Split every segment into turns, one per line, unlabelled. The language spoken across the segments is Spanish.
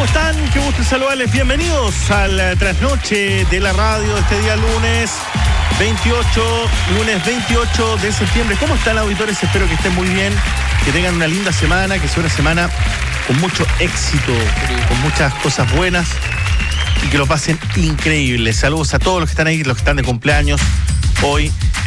¿Cómo están? Qué gusto saludarles. Bienvenidos al trasnoche de la radio este día lunes 28 de septiembre. ¿Cómo están, auditores? Espero que estén muy bien, que tengan una linda semana, que sea una semana con mucho éxito, con muchas cosas buenas y que lo pasen increíble. Saludos a todos los que están ahí, los que están de cumpleaños hoy,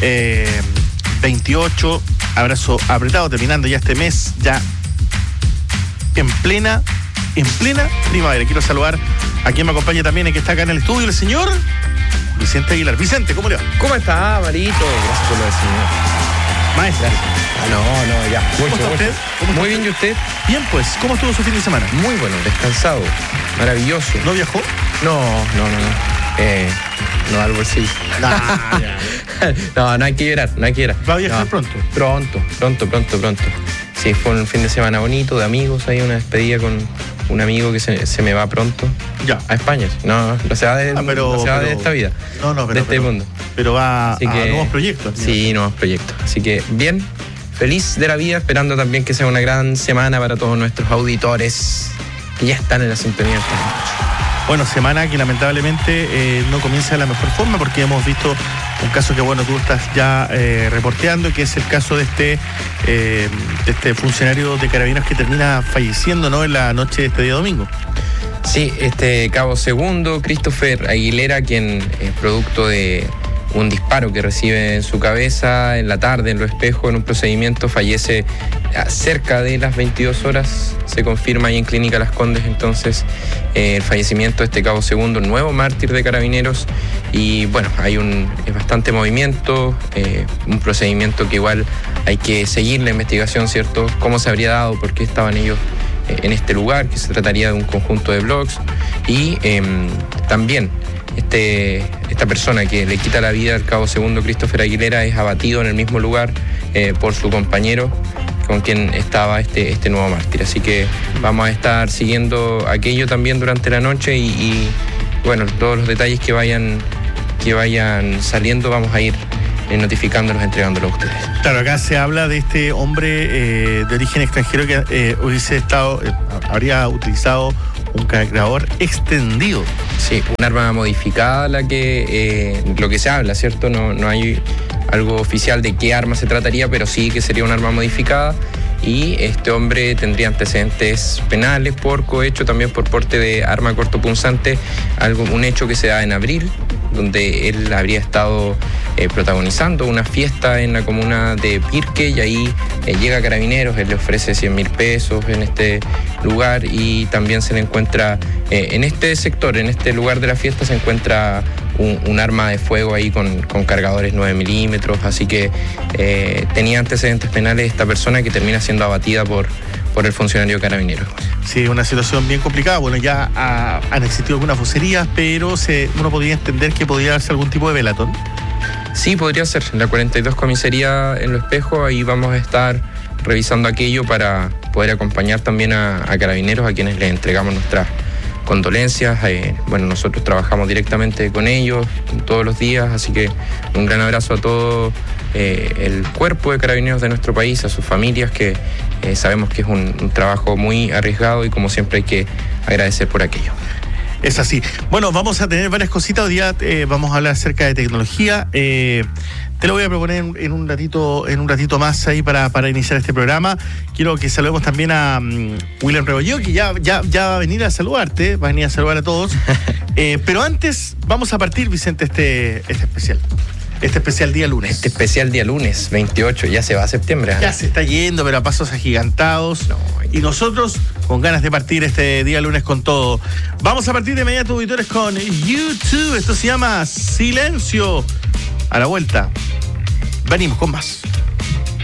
28. Abrazo apretado, terminando ya este mes, ya en plena primavera. Quiero saludar a quien me acompaña también, que está acá en el estudio, el señor Vicente Aguilar. Vicente, ¿cómo le va?
¿Cómo está, Marito? Gracias por lo del señor.
Maestro.
No, ya.
¿Cómo está usted?
Muy bien, ¿y usted?
Bien, pues, ¿cómo estuvo su fin de semana?
Muy bueno, descansado, maravilloso.
¿No viajó?
No. No al bolsillo. No hay que llorar,
¿Va a viajar pronto?
Pronto. Sí, fue un fin de semana bonito, de amigos, hay una despedida con un amigo que se me va pronto.
Ya.
A España. No se va de esta vida. De este mundo.
Pero va a nuevos proyectos.
Sí, nuevos proyectos. Así que bien, feliz de la vida, esperando también que sea una gran semana para todos nuestros auditores que ya están en la sintonía esta noche.
Bueno, semana que lamentablemente no comienza de la mejor forma, porque hemos visto un caso que, bueno, tú estás ya reporteando, que es el caso de este funcionario de Carabineros que termina falleciendo, ¿no?, en la noche de este día domingo.
Sí, cabo segundo, Christopher Aguilera, quien es producto de un disparo que recibe en su cabeza en la tarde, en Lo Espejo, en un procedimiento, fallece cerca de las 22 horas, se confirma ahí en Clínica Las Condes. Entonces el fallecimiento de este cabo segundo, nuevo mártir de Carabineros, y bueno, hay bastante movimiento, un procedimiento que igual hay que seguir la investigación, ¿cierto? Cómo se habría dado, por qué estaban ellos en este lugar, que se trataría de un conjunto de blogs, y también esta persona que le quita la vida al cabo segundo Christopher Aguilera es abatido en el mismo lugar por su compañero con quien estaba este nuevo mártir. Así que vamos a estar siguiendo aquello también durante la noche y bueno, todos los detalles que vayan saliendo vamos a ir notificándolos, entregándolos a ustedes.
Claro, acá se habla de este hombre de origen extranjero que habría utilizado un cargador extendido.
Sí, un arma modificada lo que se habla, ¿cierto? No hay algo oficial de qué arma se trataría, pero sí que sería un arma modificada. Y este hombre tendría antecedentes penales por cohecho, también por porte de arma cortopunzante, un hecho que se da en abril, donde él habría estado protagonizando una fiesta en la comuna de Pirque, y ahí llega Carabineros, él le ofrece 100.000 pesos en este lugar, y también se le encuentra en este sector, en este lugar de la fiesta, se encuentra un arma de fuego ahí con cargadores 9 milímetros, así que tenía antecedentes penales esta persona, que termina siendo abatida por el funcionario carabinero.
Sí, una situación bien complicada. Bueno, ya han existido algunas vocerías, pero uno podría entender que podría darse algún tipo de velatón.
Sí, podría ser. En la 42 comisaría en Lo Espejo, ahí vamos a estar revisando aquello para poder acompañar también a Carabineros, a quienes les entregamos nuestras condolencias. Bueno, nosotros trabajamos directamente con ellos todos los días, así que un gran abrazo a todo el cuerpo de Carabineros de nuestro país, a sus familias, que sabemos que es un trabajo muy arriesgado, y como siempre hay que agradecer por aquello.
Es así. Bueno, vamos a tener varias cositas. Hoy día vamos a hablar acerca de tecnología. Te lo voy a proponer en un ratito más ahí para iniciar este programa. Quiero que saludemos también a William Rebolledo, que ya va a venir a saludarte, va a venir a saludar a todos. Pero antes vamos a partir, Vicente, este especial día lunes.
Este especial día lunes, 28, ya se va a septiembre.
Ya se está yendo, pero a pasos agigantados. Y nosotros con ganas de partir este día lunes con todo. Vamos a partir de inmediato, auditores, con YouTube. Esto se llama Silencio. A la vuelta, venimos con más.